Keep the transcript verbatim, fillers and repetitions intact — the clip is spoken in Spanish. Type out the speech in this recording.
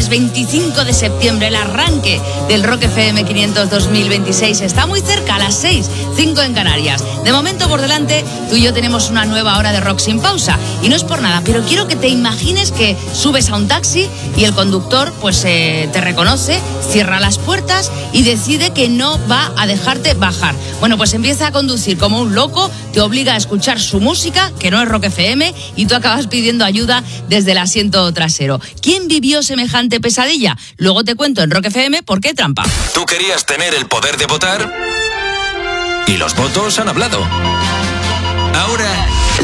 miércoles veinticinco de septiembre, el arranque del Rock F M quinientos dos mil veintiséis está muy cerca, a las seis, cinco en Canarias. De momento por delante, tú y yo tenemos una nueva hora de rock sin pausa. Y no es por nada, pero quiero que te imagines que subes a un taxi y el conductor pues eh, te reconoce, cierra las puertas y decide que no va a dejarte bajar. Bueno, pues empieza a conducir como un loco, te obliga a escuchar su música, que no es Rock F M, y tú acabas pidiendo ayuda desde el asiento trasero. ¿Quién vivió semejante pesadilla? Luego te cuento en Rock F M por qué trampa. ¿Tú querías tener el poder de votar? Y los votos han hablado. Ahora,